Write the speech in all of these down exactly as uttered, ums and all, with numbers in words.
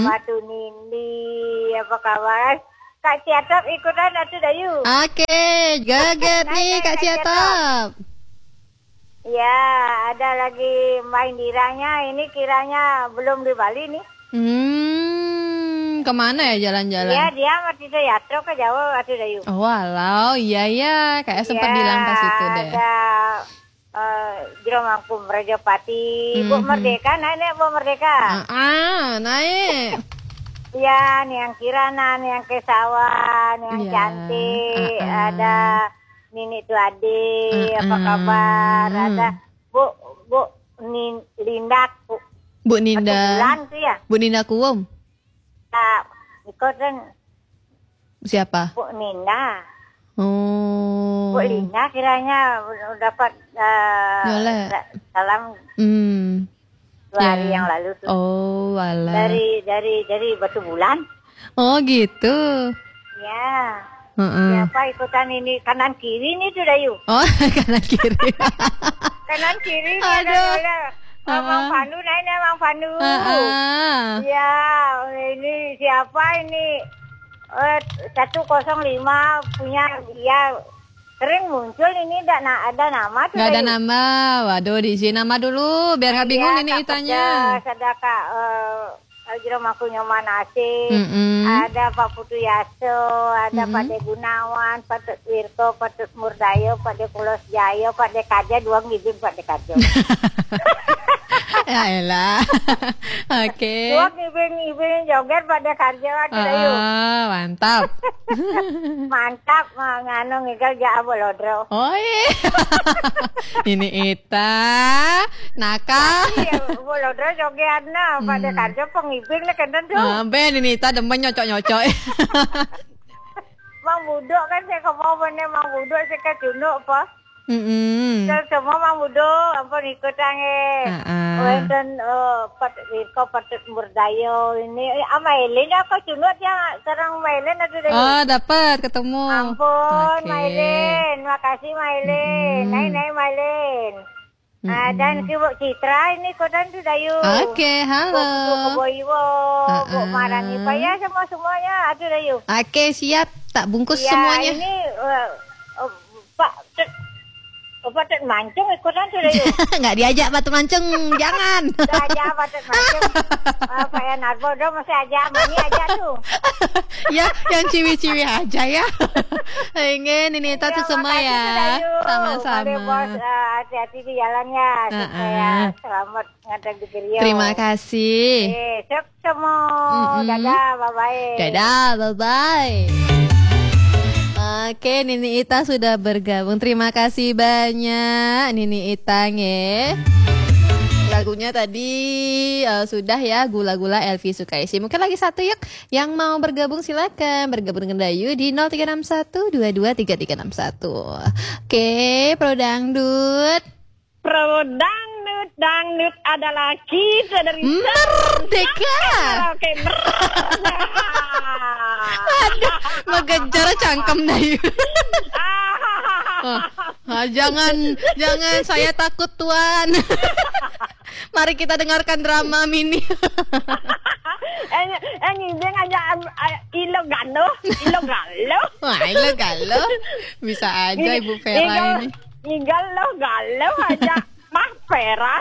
Batu Nindi, apa kabar? Kak Ciatap ikutan atau Dayu? Oke, geget nih Kak Ciatap. Ya, ada lagi main diranya. Ini kiranya belum di Bali nih. Hmm, kemana ya jalan-jalan? Iya, dia mati Yatro ke Jawa atau Dayu. Oh, walau, iya ya, kayak sempat Ya, bilang pas itu deh. Ada uh, Jero Mangkum Rajapati, mm-hmm. Bu Merdeka, naik nih Bu Merdeka. Ah, ah naik. Iya, nih yang Kirana, nih yang Kesawan, nih yang ya. cantik, uh, uh. ada Nini Tuade, uh, uh. apa kabar? Ada Bu Bu Nin, Linda, Bu, Bu Ninda. Bulan tuh ya? Bu Ninda Kuwom. Nah, ikut kan? Siapa? Bu Ninda. Oh. Bu Linda kiranya dapat uh, salam hmm. dua hari yeah. yang lalu tuh. Oh, walah. Dari dari dari Batu Bulan. Oh, gitu. Ya. Uh-uh. Siapa ikutan ini kanan kiri nih tuh Dayu. Oh, kanan kiri. Kanan kiri nih Aduh. ada ada uh-uh. Mang Pandu, nah ini Mang Pandu. Uh-uh. Ya, ini siapa ini? Uh, satu kosong lima punya dia sering muncul ini ada ada nama tuh. Gak ada nama. Waduh, diisi nama dulu biar nggak bingung ya, ini itanya. Ada Kak uh, Jero Mangku Nyoman Asih, mm-hmm. ada Pak Putu Yaso, ada mm-hmm. Pak De Gunawan, Pak Tut Wirko, Pak Tut Murdayo, Pak De Kulos Jayo, Pak De Kaja, dua ngibin Pak De Kajo. Ya elah. Oke. Okay. Dua ngibin-ngibin joget Pak De Kajo. Ah, mantap. Mantap, nganu ngigal ja bolodro. Oh iya. Ini Ita nakal. Iya, bolodro jogetna Pak De Kajo pengibing nek kenten tuh. Ah, ben ini Ita demen nyocok-nyocok. Mang Budo kan saya kemau bener Mang Budo saya ke Junuk apa? Mm-hmm. Saya semua Mang Budo ampun ikut ange. Uh-uh. Wenten uh, Pat Wirko Patut Murdayo ini eh, ama Elin aku Junuk ya sekarang Mailen ada deh. Oh, dapat ketemu. Ampun, okay. Mailen. Makasih Mailen. Mm-hmm. Nai-nai Mailen. Mm-hmm. Ah, dan Ibu Citra ini kodan tuh Dayu. Oke, okay, halo. Bu Boiwo, uh-uh. Bu Marani Paya semua semuanya ada Dayu. Oke, okay, siap. Tak bungkus ya, semuanya. Ini uh, uh, Pak Pak Tet Mancung ikutan tuh Dayu. Nggak diajak Batu Mancung, jangan. Aja Pak Tet Mancung. uh, Pak ya Narbodo masih aja, mani aja tuh. Ya, yang ciwi-ciwi aja ya. Ingin ini Ita tuh semua ya. Sama-sama. Mari bos, uh, hati-hati di jalannya supaya uh-uh. selamat ngadeg di Riau. Terima kasih. Eh, suk semua. Mm-hmm. Dadah, bye-bye. Dadah, bye-bye. Oke, Nini Ita sudah bergabung. Terima kasih banyak Nini Ita nge. Lagunya tadi uh, sudah ya, Gula-Gula Elvi Sukaisi. Mungkin lagi satu yuk yang mau bergabung silakan bergabung dengan Dayu di nol tiga enam satu dua dua tiga tiga enam satu. Oke, Pro Dangdut. Pro Dangdut, dangdut adalah kita dari Merdeka. Oke, merdeka. Aduh, mengejar cangkem Dayu. Oh, ah, jangan, jangan, saya takut Tuan. Mari kita dengarkan drama mini. Eh, eh, ngibeng aja ilo galo, ilo galo. Wah, ilo galo. Bisa aja Ibu Vera ini. Igalo galo aja. Mah Vera.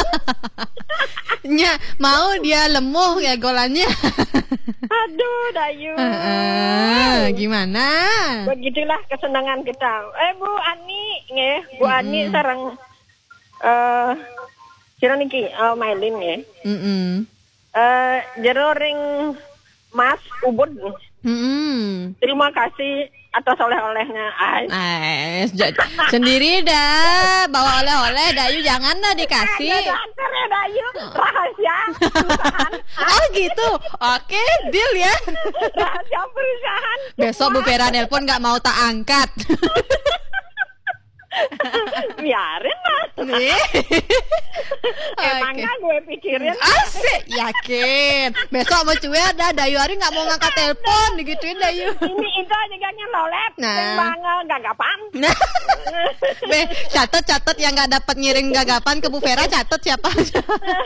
Nya, mau dia lemuh ya golannya. Aduh, Dayu. Uh, uh, gimana? Begitulah kesenangan kita. Eh, Bu Ani, nge, Bu mm-hmm. Ani sarang eh uh, kira niki uh, mailin nge. Mm-hmm. Uh, jero ring Mas Ubud. Mm-hmm. Terima kasih atas oleh-olehnya. Ay, sendiri dah bawa oleh-oleh Dayu, jangan dah dikasih. Antar ya Dayu, rahasia perusahaan. Oh gitu, oke deal ya. Rahasia perusahaan. Besok Bu Vera nelpon nggak mau tak angkat. Biarin lah. Nih. Emangnya gue pikirin. Asik, yakin. Besok sama cuy ada Dayu Ari nggak mau ngangkat telepon, digituin Dayu. Ini itu aja gaknya lolet. Nah. Banget gagapan. Nah, Be, catet catet yang nggak dapat ngiring gagapan ke Bu Vera, catet siapa aja.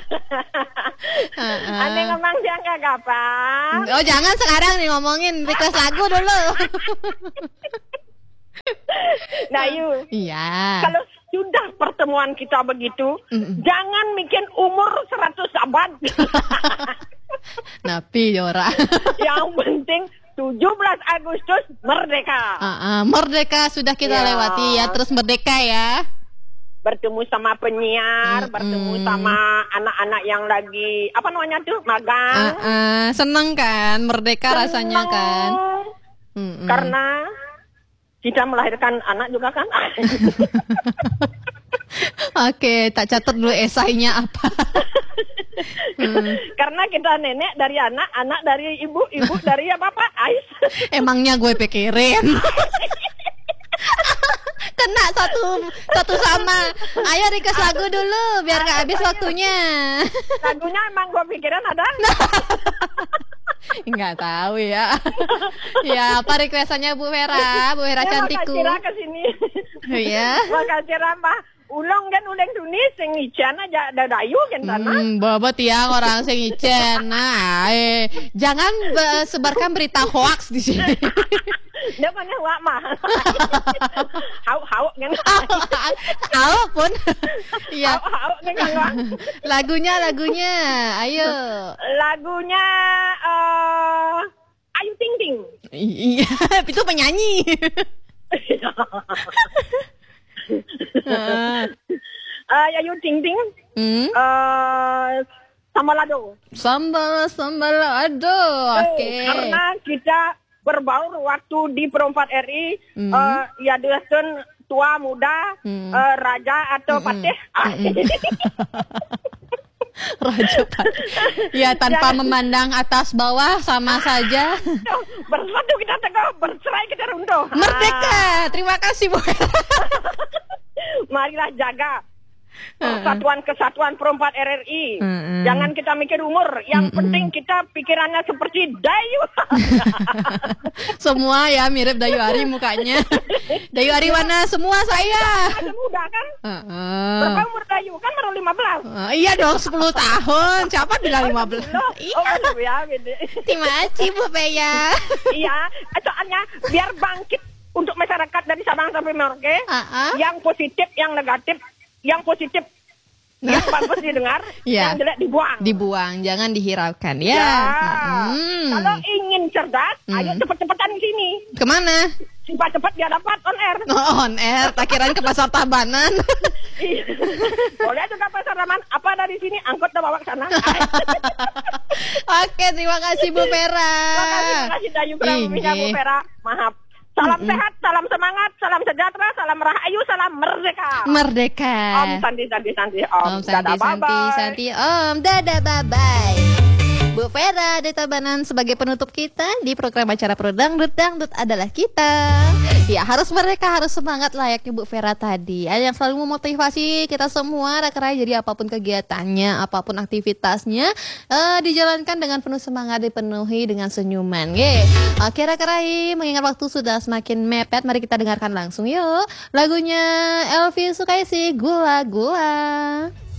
Aneh ngomong dia gagapan. Oh jangan sekarang nih ngomongin request lagu dulu. Dayu. Iya. Kalau sudah pertemuan kita begitu, Mm-mm. jangan bikin umur seratus abad. Napi Jora. Yang penting tujuh belas Agustus merdeka. Uh, uh, merdeka sudah kita Ya. lewati ya, terus merdeka ya. Bertemu sama penyiar, Mm-mm. bertemu sama anak-anak yang lagi apa namanya tuh magang. Uh, uh, seneng kan, merdeka rasanya Senang. kan. Mm-mm. Karena kita melahirkan anak juga kan. Oke, tak catat dulu esainya apa. Hmm. Karena kita nenek dari anak, anak dari ibu, ibu dari ya bapak. Ais. Emangnya gue pikirin. Kena satu satu sama. Ayo request lagu dulu biar gak habis waktunya. Lagunya emang gue pikiran ada. Nggak tahu ya. Ya apa requestannya Bu Vera? Bu Vera cantikku. Makasih ke sini. Iya. Makasih Mbak. Ulong kan uleng dunia sing ican aja dadayu kan sana. Hmm, bobot ya orang sing icen. Nah, eh, jangan be- sebarkan berita hoax di sini. Dia mana wak mah. Hau hau kan. Aw pun. Iya. Hau hau kan kan. Lagunya lagunya. Ayo. Lagunya eh Ayu Ting Ting. Iya, itu penyanyi. Ah. Eh Ayu Ting Ting. Hmm? Eh sama Lado. Sambal sambal aduh. Oke. Eh, Karena kita berbaur waktu di Perempat R I, Hmm. eh, ya Dustin tua muda, Hmm. eh, raja atau Mm-mm. patih. Ah. Raja Pak. Ya tanpa Jangan. memandang atas bawah sama saja. Bersatu kita teguh, bercerai kita runtuh. Merdeka. Terima kasih Bu. Ah. Marilah jaga persatuan kesatuan Perempat R R I. Mm-mm. Jangan kita mikir umur, yang Mm-mm. penting kita pikirannya seperti Dayu. Semua ya mirip Dayu Ari mukanya. Dayu Ari mana semua saya. Masih muda kan? Uh-uh. Berapa umur Dayu? Kan baru lima belas. Uh, iya dong sepuluh tahun. Siapa bilang lima belas? Loh, Iya. oh, kan ya, beda. Terima kasih Bu Peya. Iya, soalnya biar bangkit untuk masyarakat dari Sabang sampai Merauke, Uh-uh. yang positif, yang negatif, yang positif, yang bagus didengar, Iya. yang jelek dibuang. Dibuang, jangan dihiraukan ya. Ya. Hmm. Kalau ingin cerdas, Hmm. ayo cepet-cepetan di sini. Kemana? Cepat-cepat dia dapat on air. Oh, on air. Tak kirain ke pasar Tabanan. Iya. Boleh juga pasar Raman. Apa dari sini angkot dah bawa ke sana. Oke, terima kasih Bu Vera. Terima kasih, terima kasih Dayu Pramudia Bu Inggih. Vera. Maaf. Salam sehat, salam semangat, salam sejahtera, salam rahayu, salam merdeka. Merdeka. Om Santi Santi Santi Om. Om Santi Dadah, Santi bye-bye. Santi Om. Dadah bye bye. Bu Vera di Tabanan sebagai penutup kita di program acara Pro Dangdut. Dangdut adalah kita. Ya harus mereka harus semangat layaknya Bu Vera tadi. Ada yang selalu memotivasi kita semua rekan-rekan, jadi apapun kegiatannya, apapun aktivitasnya eh, dijalankan dengan penuh semangat, dipenuhi dengan senyuman. Ye. Oke rekan-rekan, mengingat waktu sudah semakin mepet, mari kita dengarkan langsung yuk lagunya Elvi Sukaisi, Gula Gula.